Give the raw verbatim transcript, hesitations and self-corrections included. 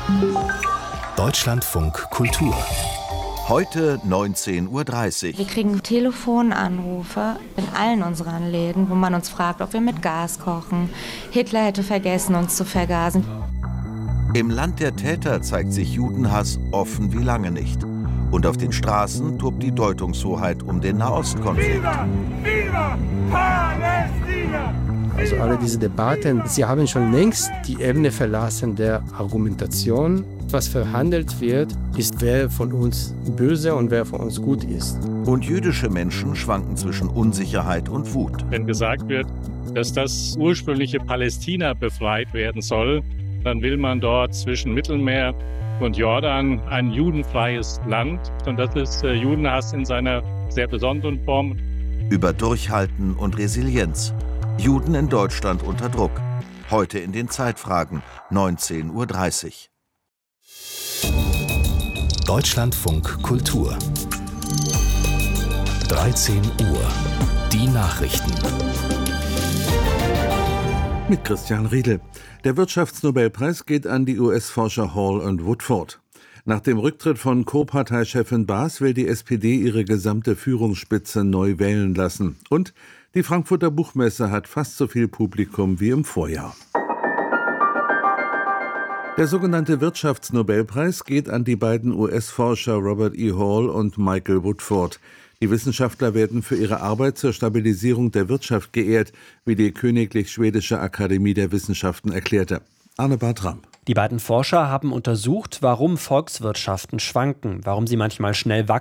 Deutschlandfunk Kultur. Heute neunzehn Uhr dreißig. Wir kriegen Telefonanrufe in allen unseren Läden, wo man uns fragt, ob wir mit Gas kochen. Hitler hätte vergessen, uns zu vergasen. Im Land der Täter zeigt sich Judenhass offen wie lange nicht. Und auf den Straßen tobt die Deutungshoheit um den Nahostkonflikt. Viva! Viva! Palästina! Also alle diese Debatten, sie haben schon längst die Ebene verlassen der Argumentation. Was verhandelt wird, ist, wer von uns böse und wer von uns gut ist. Und jüdische Menschen schwanken zwischen Unsicherheit und Wut. Wenn gesagt wird, dass das ursprüngliche Palästina befreit werden soll, dann will man dort zwischen Mittelmeer und Jordan ein judenfreies Land. Und das ist äh, Judenhass in seiner sehr besonderen Form. Über Durchhalten und Resilienz. Juden in Deutschland unter Druck. Heute in den Zeitfragen, neunzehn Uhr dreißig. Deutschlandfunk Kultur. dreizehn Uhr. Die Nachrichten. Mit Christian Riedel. Der Wirtschaftsnobelpreis geht an die U S-Forscher Hall und Woodford. Nach dem Rücktritt von Co-Parteichefin Baas will die S P D ihre gesamte Führungsspitze neu wählen lassen. Und die Frankfurter Buchmesse hat fast so viel Publikum wie im Vorjahr. Der sogenannte Wirtschaftsnobelpreis geht an die beiden U S-Forscher Robert E. Hall und Michael Woodford. Die Wissenschaftler werden für ihre Arbeit zur Stabilisierung der Wirtschaft geehrt, wie die Königlich Schwedische Akademie der Wissenschaften erklärte. Arne Bartram. Die beiden Forscher haben untersucht, warum Volkswirtschaften schwanken, warum sie manchmal schnell wachsen